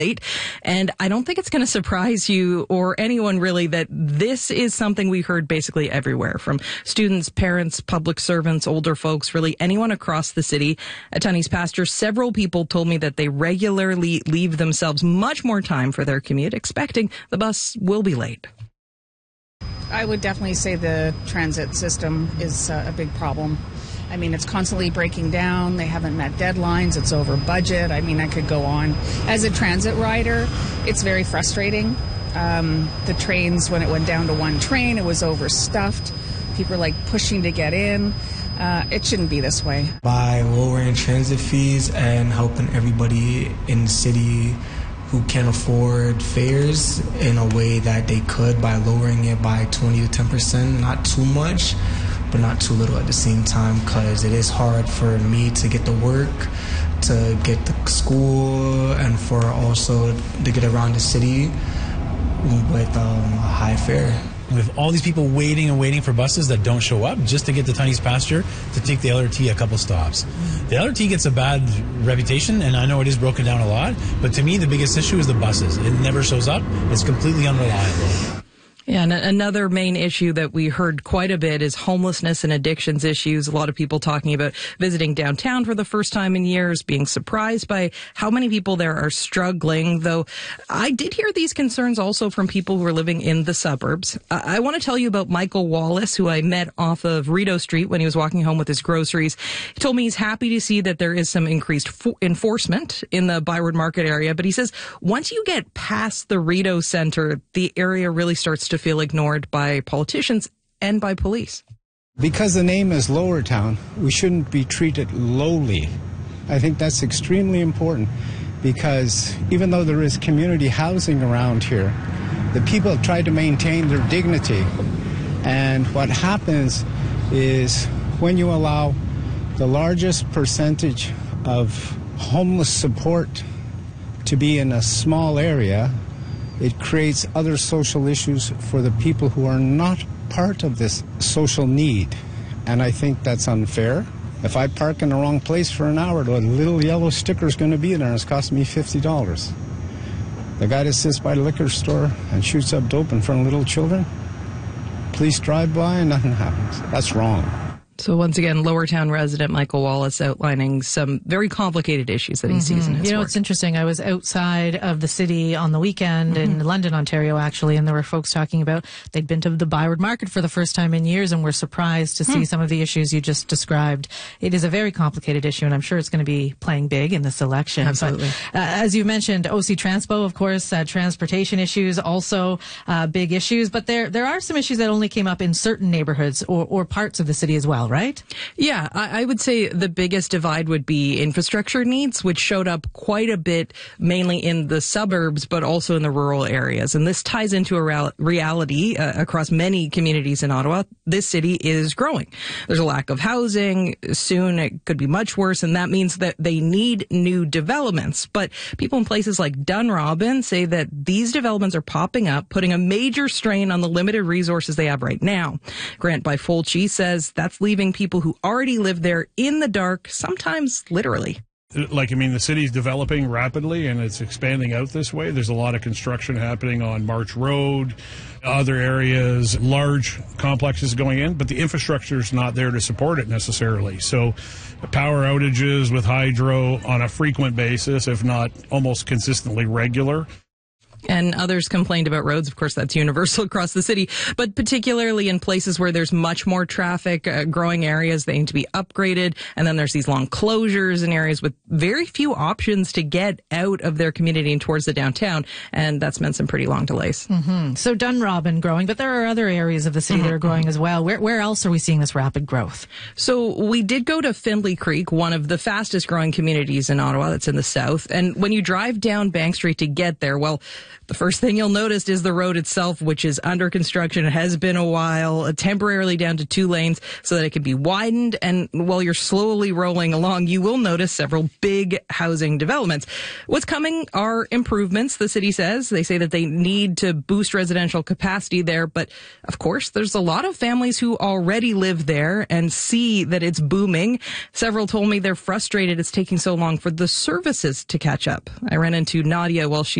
And I don't think it's going to surprise you or anyone really that this is something we heard basically everywhere from students, parents, public servants, older folks, really anyone across the city. At Tunney's Pasture, several people told me that they regularly leave themselves much more time for their commute, expecting the bus will be late. I would definitely say the transit system is a big problem. I mean, it's constantly breaking down. They haven't met deadlines. It's over budget. I mean, I could go on. As a transit rider, it's very frustrating. The trains, when it went down to one train, it was overstuffed. People are like pushing to get in. It shouldn't be this way. By lowering transit fees and helping everybody in the city who can afford fares in a way that they could by lowering it by 20 to 10%, not too much, but not too little at the same time, because it is hard for me to get to work, to get to school, and for also to get around the city with a high fare. With all these people waiting and waiting for buses that don't show up just to get to Tunney's Pasture to take the LRT a couple stops. The LRT gets a bad reputation, and I know it is broken down a lot, but to me the biggest issue is the buses. It never shows up. It's completely unreliable. Yeah, and another main issue that we heard quite a bit is homelessness and addictions issues. A lot of people talking about visiting downtown for the first time in years, being surprised by how many people there are struggling, though I did hear these concerns also from people who are living in the suburbs. I want to tell you about Michael Wallace, who I met off of Rideau Street when he was walking home with his groceries. He told me he's happy to see that there is some increased enforcement in the Byward Market area, but he says once you get past the Rideau Centre, the area really starts to feel ignored by politicians and by police. Because the name is Lower Town, we shouldn't be treated lowly. I think that's extremely important, because even though there is community housing around here, the people try to maintain their dignity. And what happens is when you allow the largest percentage of homeless support to be in a small area, it creates other social issues for the people who are not part of this social need. And I think that's unfair. If I park in the wrong place for an hour, the little yellow sticker is going to be there and it's costing me $50. The guy that sits by the liquor store and shoots up dope in front of little children, police drive by and nothing happens. That's wrong. So once again, Lowertown resident Michael Wallace outlining some very complicated issues that he sees in his work. You know, it's interesting. I was outside of the city on the weekend in London, Ontario, actually, and there were folks talking about they'd been to the Byward Market for the first time in years and were surprised to see some of the issues you just described. It is a very complicated issue, and I'm sure it's going to be playing big in this election. Absolutely. But, as you mentioned, OC Transpo, of course, transportation issues, also big issues. But there are some issues that only came up in certain neighborhoods or parts of the city as well, right? Yeah, I would say the biggest divide would be infrastructure needs, which showed up quite a bit, mainly in the suburbs, but also in the rural areas. And this ties into a reality across many communities in Ottawa. This city is growing. There's a lack of housing. Soon it could be much worse, and that means that they need new developments. But people in places like Dunrobin say that these developments are popping up, putting a major strain on the limited resources they have right now. Grant Bifolchi says that's leaving people who already live there in the dark, sometimes literally. The city's developing rapidly and it's expanding out this way. There's a lot of construction happening on March Road, other areas, large complexes going in, but the infrastructure's not there to support it necessarily. So power outages with hydro on a frequent basis, if not almost consistently regular. And others complained about roads. Of course, that's universal across the city, but particularly in places where there's much more traffic, growing areas, they need to be upgraded. And then there's these long closures in areas with very few options to get out of their community and towards the downtown. And that's meant some pretty long delays. So Dunrobin growing, but there are other areas of the city that are growing as well. Where else are we seeing this rapid growth? So we did go to Findlay Creek, one of the fastest growing communities in Ottawa that's in the south. And when you drive down Bank Street to get there, well, The first thing you'll notice is the road itself, which is under construction. It has been a while, temporarily down to 2 lanes so that it can be widened. And while you're slowly rolling along, you will notice several big housing developments. What's coming are improvements, the city says. They say that they need to boost residential capacity there. But of course, there's a lot of families who already live there and see that it's booming. Several told me they're frustrated it's taking so long for the services to catch up. I ran into Nadia while she